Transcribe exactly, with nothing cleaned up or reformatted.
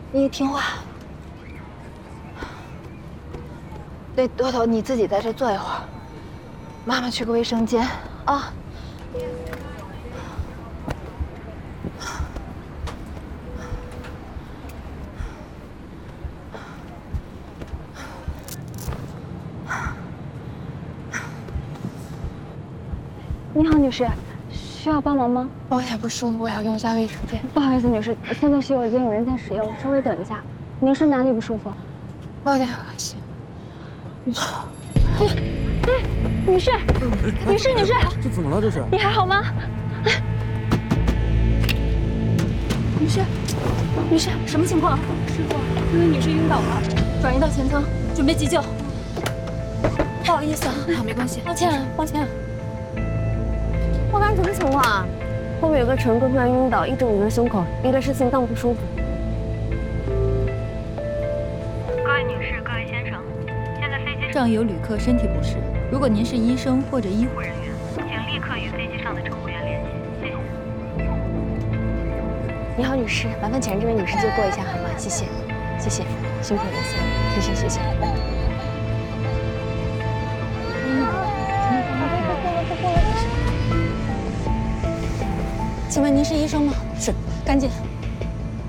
你听话。对，多头你自己在这坐一会儿，妈妈去个卫生间啊。 你好，女士，需要帮忙吗？ 我有点不舒服，我要用一下卫生间。 不好意思，女士，现在洗手间有人在使用，稍微等一下。您是哪里不舒服？ 我有点恶心。 哎，哎，女士，女士，女士， 这怎么了？这是？ 你还好吗？女士，女士，什么情况？师傅，这位女士晕倒了，转移到前舱，准备急救。 不好意思啊，好，没关系， 抱歉，抱歉。 后刚什么情况啊？后面有个乘客突然晕倒，一直捂着胸口，应该是心脏不舒服。 各位女士、各位先生，现在飞机上有旅客身体不适，如果您是医生或者医护人员，请立刻与飞机上的乘务员联系，谢谢。 你好，女士，麻烦请让这位女士借过一下好吗？谢谢，谢谢，辛苦了，谢谢，谢谢。 请问您是医生吗？ 是，赶紧。